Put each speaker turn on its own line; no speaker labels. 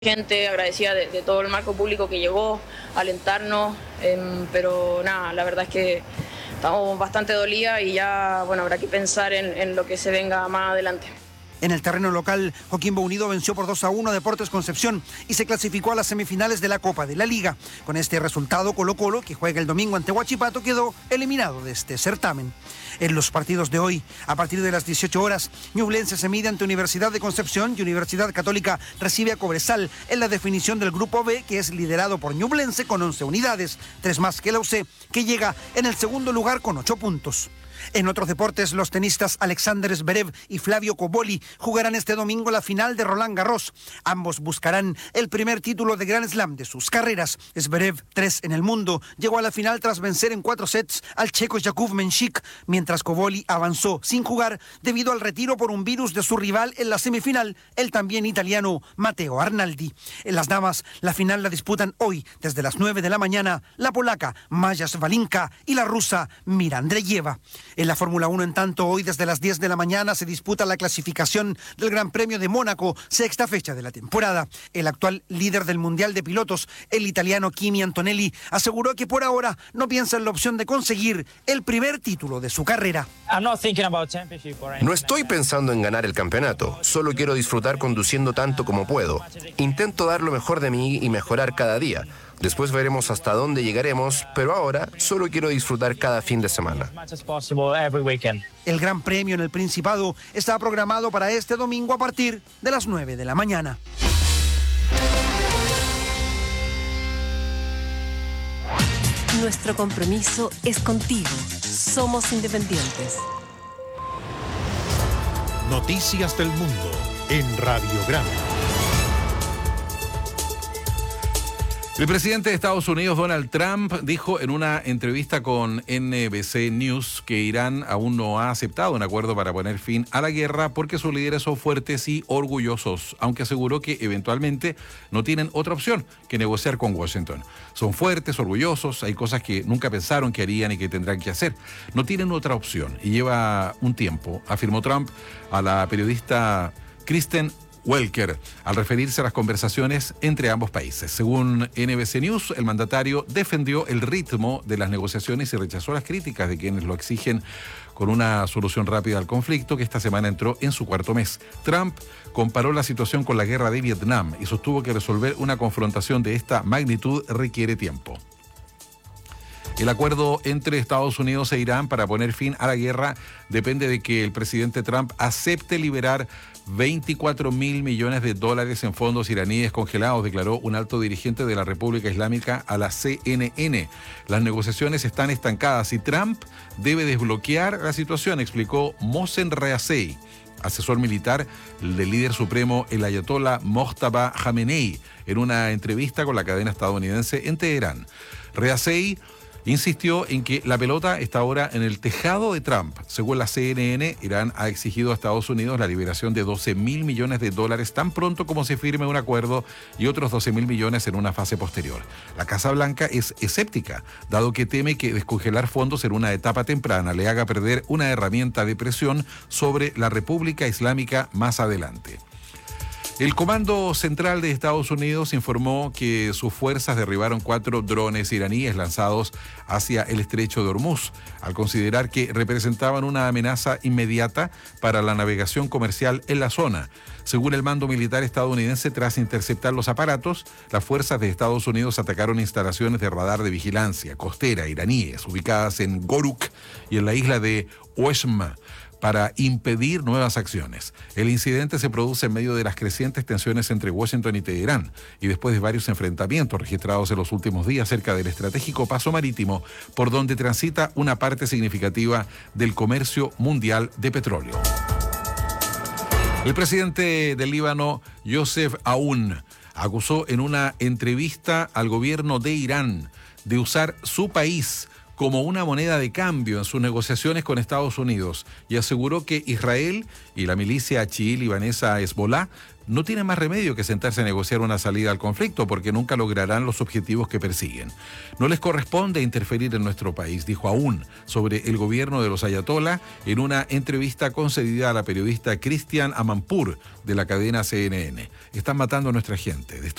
Gente agradecida de todo el marco público que llegó a alentarnos, pero nada, la verdad es que estamos bastante dolidas y ya, bueno, habrá que pensar en lo que se venga más adelante.
En el terreno local, Coquimbo Unido venció por 2-1 a Deportes Concepción y se clasificó a las semifinales de la Copa de la Liga. Con este resultado, Colo-Colo, que juega el domingo ante Huachipato, quedó eliminado de este certamen. En los partidos de hoy, a partir de las 18 horas, Ñublense se mide ante Universidad de Concepción y Universidad Católica recibe a Cobresal en la definición del Grupo B, que es liderado por Ñublense con 11 unidades, 3 más que la UC, que llega en el segundo lugar con 8 puntos. En otros deportes, los tenistas Alexander Zverev y Flavio Cobolli jugarán este domingo la final de Roland Garros. Ambos buscarán el primer título de Grand Slam de sus carreras. Zverev, 3 en el mundo, llegó a la final tras vencer en 4 sets al checo Jakub Menchik, mientras Cobolli avanzó sin jugar debido al retiro por un virus de su rival en la semifinal, el también italiano Matteo Arnaldi. En las damas, la final la disputan hoy desde las 9 de la mañana la polaca Maja Svalinka y la rusa Mira Andreeva. En la Fórmula 1, en tanto, hoy desde las 10 de la mañana se disputa la clasificación del Gran Premio de Mónaco, sexta fecha de la temporada. El actual líder del Mundial de Pilotos, el italiano Kimi Antonelli, aseguró que por ahora no piensa en la opción de conseguir el primer título de su carrera.
No estoy pensando en ganar el campeonato, solo quiero disfrutar conduciendo tanto como puedo. Intento dar lo mejor de mí y mejorar cada día. Después veremos hasta dónde llegaremos, pero ahora solo quiero disfrutar cada fin de semana.
El Gran Premio en el Principado está programado para este domingo a partir de las 9 de la mañana.
Nuestro compromiso es contigo. Somos independientes.
Noticias del Mundo en Radiograma.
El presidente de Estados Unidos, Donald Trump, dijo en una entrevista con NBC News que Irán aún no ha aceptado un acuerdo para poner fin a la guerra porque sus líderes son fuertes y orgullosos, aunque aseguró que eventualmente no tienen otra opción que negociar con Washington. Son fuertes, orgullosos, hay cosas que nunca pensaron que harían y que tendrán que hacer. No tienen otra opción y lleva un tiempo, afirmó Trump a la periodista Kristen Welker, al referirse a las conversaciones entre ambos países. Según NBC News, el mandatario defendió el ritmo de las negociaciones y rechazó las críticas de quienes lo exigen con una solución rápida al conflicto que esta semana entró en su cuarto mes. Trump comparó la situación con la guerra de Vietnam y sostuvo que resolver una confrontación de esta magnitud requiere tiempo. El acuerdo entre Estados Unidos e Irán para poner fin a la guerra depende de que el presidente Trump acepte liberar 24.000 millones de dólares en fondos iraníes congelados, declaró un alto dirigente de la República Islámica a la CNN. Las negociaciones están estancadas y Trump debe desbloquear la situación, explicó Mohsen Rezaei, asesor militar del líder supremo, el ayatolá Mojtaba Khamenei, en una entrevista con la cadena estadounidense en Teherán. Rezaei insistió en que la pelota está ahora en el tejado de Trump. Según la CNN, Irán ha exigido a Estados Unidos la liberación de 12.000 millones de dólares tan pronto como se firme un acuerdo y otros 12.000 millones en una fase posterior. La Casa Blanca es escéptica, dado que teme que descongelar fondos en una etapa temprana le haga perder una herramienta de presión sobre la República Islámica más adelante. El Comando Central de Estados Unidos informó que sus fuerzas derribaron 4 drones iraníes lanzados hacia el estrecho de Hormuz, al considerar que representaban una amenaza inmediata para la navegación comercial en la zona. Según el mando militar estadounidense, tras interceptar los aparatos, las fuerzas de Estados Unidos atacaron instalaciones de radar de vigilancia costera iraníes ubicadas en Goruk y en la isla de Oeshma, para impedir nuevas acciones. El incidente se produce en medio de las crecientes tensiones entre Washington y Teherán y después de varios enfrentamientos registrados en los últimos días cerca del estratégico paso marítimo por donde transita una parte significativa del comercio mundial de petróleo. El presidente del Líbano, Youssef Aoun, acusó en una entrevista al gobierno de Irán de usar su país como una moneda de cambio en sus negociaciones con Estados Unidos y aseguró que Israel y la milicia chií libanesa Hezbollah no tienen más remedio que sentarse a negociar una salida al conflicto porque nunca lograrán los objetivos que persiguen. No les corresponde interferir en nuestro país, dijo aún sobre el gobierno de los ayatolá en una entrevista concedida a la periodista Christiane Amanpour de la cadena CNN. Están matando a nuestra gente,